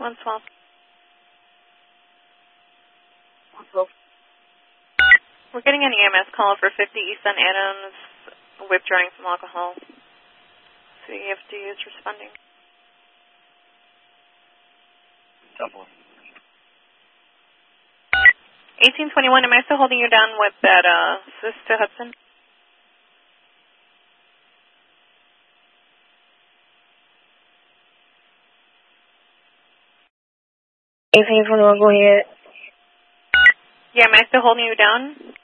112. 112. We're getting an EMS call for 50 East on Adams, withdrawing from alcohol. So EFD is responding. Double. 1821, am I still holding you down with that, Sister Hudson? Go ahead. Yeah, am I still holding you down?